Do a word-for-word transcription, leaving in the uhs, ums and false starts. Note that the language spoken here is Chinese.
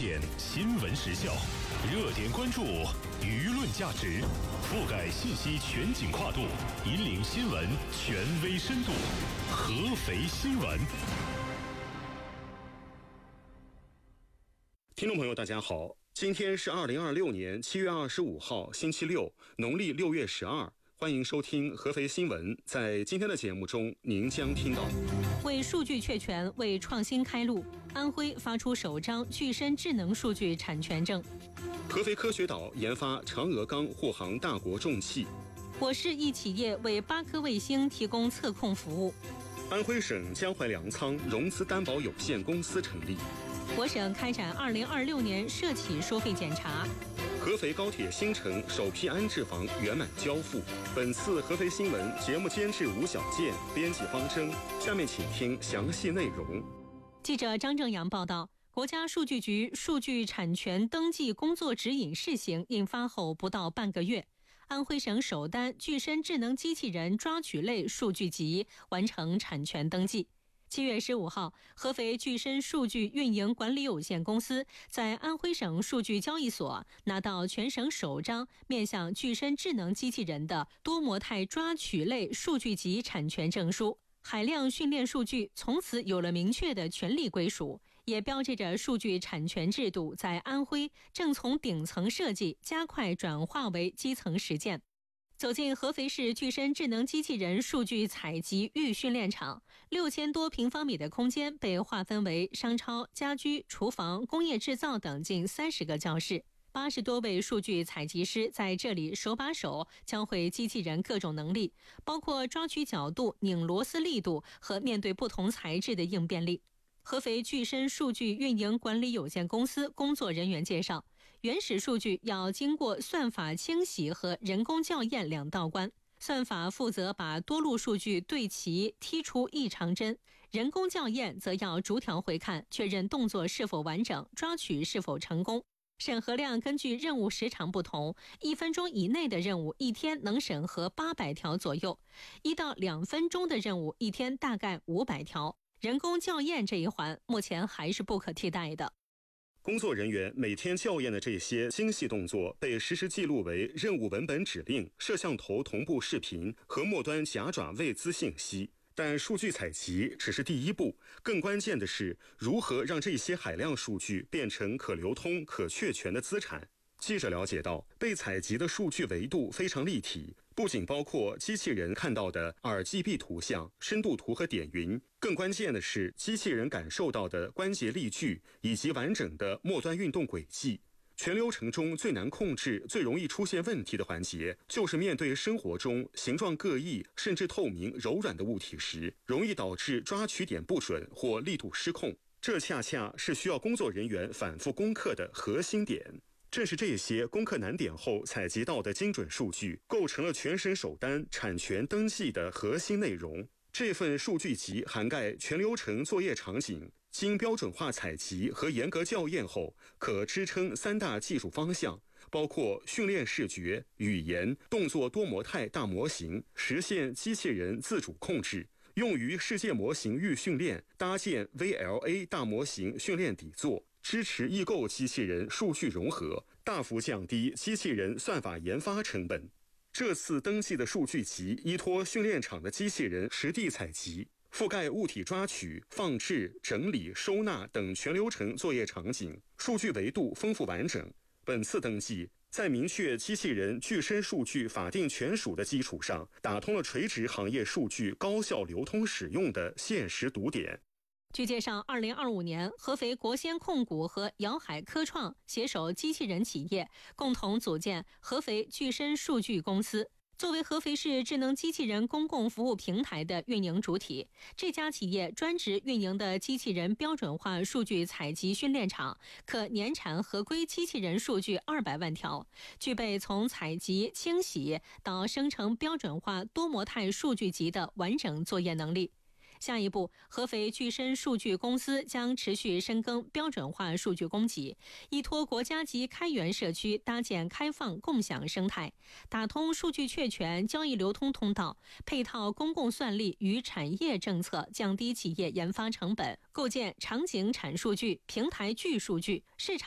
点，新闻时效，热点关注，舆论价值，覆盖信息全景跨度，引领新闻权威深度。合肥新闻。 听众朋友大家好，今天是二零二六年七月二十五号星期六，农历六月十二。欢迎收听合肥新闻。在今天的节目中，您将听到： 为数据确权，为创新开路，安徽发出首张具身智能数据产权证； 合肥科学岛研发嫦娥钢护航大国重器； 我市一企业为八颗卫星提供测控服务； 安徽省江淮粮仓融资担保有限公司成立； 我省开展二零二六年社企收费检查； 合肥高铁新城首批安置房圆满交付。本次合肥新闻节目监制吴小健，编辑方征。下面请听详细内容。 记者张正阳报道，国家数据局数据产权登记工作指引试行印发后不到半个月，安徽省首单具身智能机器人抓取类数据集完成产权登记。七月十五号，合肥具身数据运营管理有限公司在安徽省数据交易所拿到全省首张面向具身智能机器人的多模态抓取类数据集产权证书。海量训练数据从此有了明确的权利归属，也标志着数据产权制度在安徽正从顶层设计加快转化为基层实践。走进合肥市具身智能机器人数据采集预训练场，六千多平方米的空间被划分为商超、家居、厨房、工业制造等近三十个教室。八十多位数据采集师在这里手把手教会机器人各种能力，包括抓取角度、拧螺丝力度和面对不同材质的应变力。合肥具身数据运营管理有限公司工作人员介绍，原始数据要经过算法清洗和人工校验两道关。算法负责把多路数据对齐，剔除异常针；人工校验则要逐条回看，确认动作是否完整，抓取是否成功。审核量根据任务时长不同，一分钟以内的任务一天能审核八百条左右，一到两分钟的任务一天大概五百条。人工校验这一环目前还是不可替代的。 工作人员每天校验的这些精细动作被实时记录为任务文本指令、摄像头同步视频和末端夹爪位资信息。但数据采集只是第一步，更关键的是如何让这些海量数据变成可流通、可确权的资产。记者了解到，被采集的数据维度非常立体，不仅包括机器人看到的 二 G B 图像、深度图和点云，更关键的是机器人感受到的关节力矩以及完整的末端运动轨迹。全流程中最难控制、最容易出现问题的环节，就是面对生活中形状各异甚至透明柔软的物体时，容易导致抓取点不准或力度失控。这恰恰是需要工作人员反复攻克的核心点。正是这些攻克难点后采集到的精准数据，构成了全省首单产权登记的核心内容。这份数据集涵盖全流程作业场景，经标准化采集和严格校验后，可支撑三大技术方向，包括训练视觉、语言、动作多模态大模型，实现机器人自主控制，用于世界模型预训练，搭建 V L A 大模型训练底座，支持异构机器人数据融合，大幅降低机器人算法研发成本。这次登记的数据集依托训练场的机器人实地采集，覆盖物体抓取、放置、整理、收纳等全流程作业场景，数据维度丰富完整。本次登记在明确机器人具身数据法定权属的基础上，打通了垂直行业数据高效流通使用的现实堵点。 据介绍，二零二五年，合肥国先控股和瑶海科创携手机器人企业，共同组建合肥具身数据公司。作为合肥市智能机器人公共服务平台的运营主体，这家企业专职运营的机器人标准化数据采集训练场，可年产合规机器人数据二百万条，具备从采集、清洗到生成标准化多模态数据集的完整作业能力。下一步，合肥具身数据公司将持续深耕标准化数据供给，依托国家级开源社区搭建开放共享生态，打通数据确权交易流通通道，配套公共算力与产业政策，降低企业研发成本，构建场景产数据、平台巨数据、市场